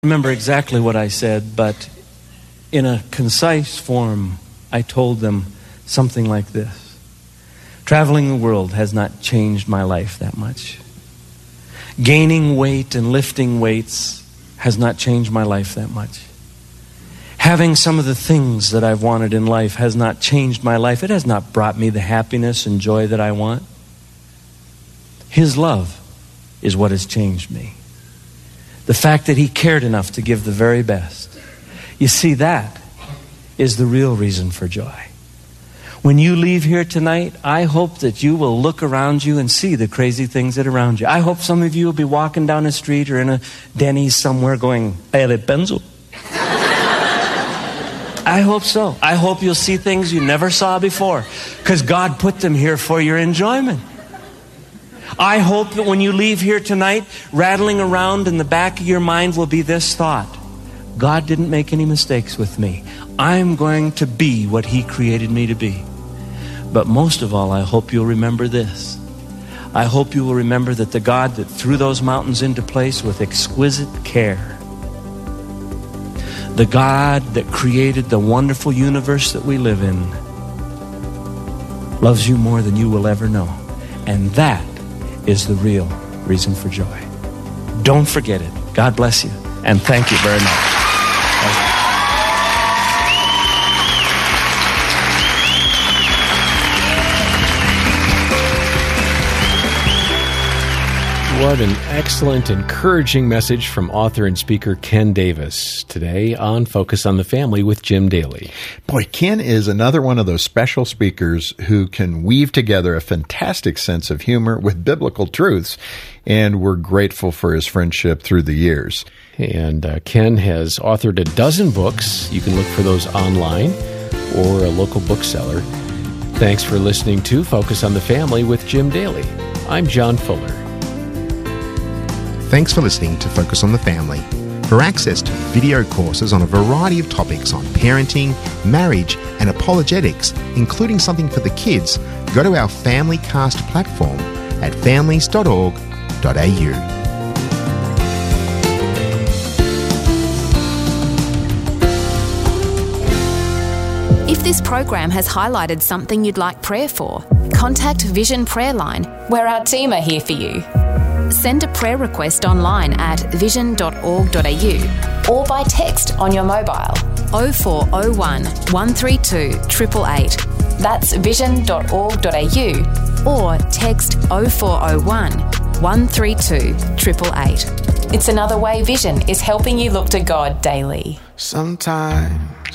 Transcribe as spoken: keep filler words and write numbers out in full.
remember exactly what I said, but in a concise form, I told them something like this. Traveling the world has not changed my life that much. Gaining weight and lifting weights has not changed my life that much. Having some of the things that I've wanted in life has not changed my life. It has not brought me the happiness and joy that I want. His love is what has changed me. The fact that He cared enough to give the very best. You see, that is the real reason for joy. When you leave here tonight, I hope that you will look around you and see the crazy things that are around you. I hope some of you will be walking down the street or in a Denny's somewhere going, "Ele penzo." I hope so. I hope you'll see things you never saw before, because God put them here for your enjoyment. I hope that when you leave here tonight, rattling around in the back of your mind will be this thought: God didn't make any mistakes with me. I'm going to be what He created me to be. But most of all, I hope you'll remember this. I hope you will remember that the God that threw those mountains into place with exquisite care, the God that created the wonderful universe that we live in, loves you more than you will ever know. And that is the real reason for joy. Don't forget it. God bless you, and thank you very much. What an excellent, encouraging message from author and speaker Ken Davis today on Focus on the Family with Jim Daly. Boy, Ken is another one of those special speakers who can weave together a fantastic sense of humor with biblical truths, and we're grateful for his friendship through the years. And uh, Ken has authored a dozen books. You can look for those online or a local bookseller. Thanks for listening to Focus on the Family with Jim Daly. I'm John Fuller. Thanks for listening to Focus on the Family. For access to video courses on a variety of topics on parenting, marriage, and apologetics, including something for the kids, go to our FamilyCast platform at families dot org dot a u. If this program has highlighted something you'd like prayer for, contact Vision Prayer Line, where our team are here for you. Send a prayer request online at vision dot org dot a u or by text on your mobile oh four oh one, one three two, eight eight eight. That's vision dot org dot a u or text oh four oh one, one three two, eight eight eight. It's another way Vision is helping you look to God daily. Sometimes